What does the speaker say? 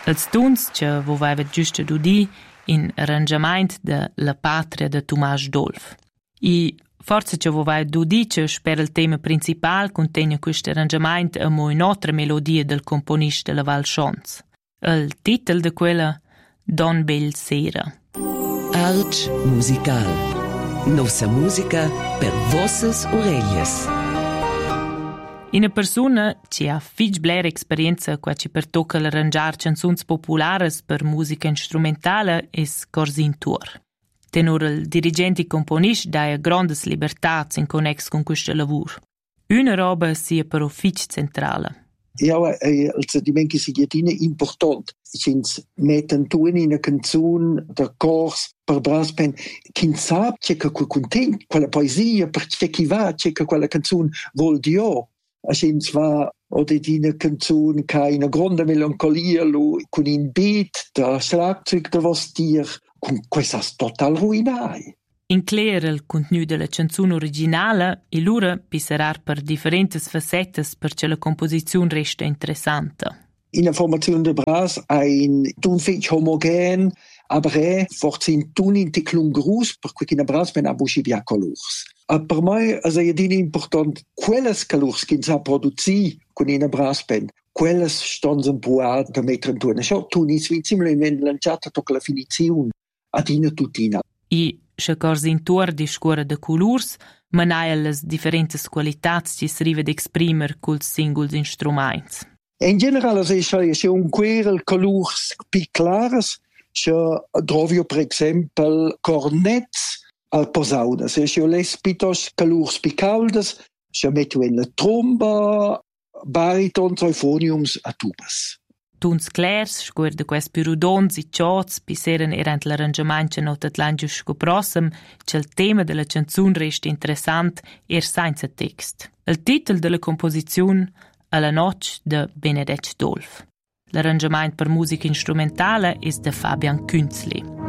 Els tuns che vovaiva giusto d'udi in arrangiament de La Patria de Tomàs Dolf. I forse che vovaiva d'udi che per il tema principal contegna questo arrangiament a mo un'altra melodia del componista de la Val Schonz. Il titel de quella Don Bel Sera. Art musical. Nossa musica per vossas orelhas. Una persona che ha fich bler esperienza qua ci pertocca l'arrangiar canzuns populares per musica strumentale es Corzin Tuor. Tenor il dirigente e componist daia grandes libertats in connex con questo lavoro. Una roba sia però fich centrale. Ja, il sedimento si è importante. Ci mettono tu in una canzone da corso per brass band. Chi sa che contiene quella poesia, perché chi va che quella canzone vuol dire. Ci va di una canzone che ha una grande melancolia con un beat da schlagzeug da was dir. Con questa total ruinai. Inclare il contenuto della canzone originale e l'ora pisserar per differenti facette perché la composizione resta interessante. In una formazione de brass ein tunfich homogen, aber forse in tun in ticlun grus, per cui in brass ben abushi via colors. Per me è importante quelles colors che sa produzi con in brass band. Quelles stanno un po' da mettere in tun. Ciò tun is similmente lanciata tocca la finizione adina tutina. I se Corzin Tuor discorre de colors, manaia les differentes qualitats che si rive d'exprimer col singles instruments. In generale c'è un querel colors più clares, c'è drovio per esempio cornets al posaunes, c'è lespitos colors più caldes, c'è metto in la tromba, baritons, euphoniums a tubas. Tuns clairs, scuer de quest pirudons i chots, piseren erant l'arrangiament che notat l'any giusco prossem, che il tema della canzun resta interessant senza text. Il titel della composizione è La Noc de Benedetto Dolf. L'arrangiament per musica instrumentale è de Fabian Künzli.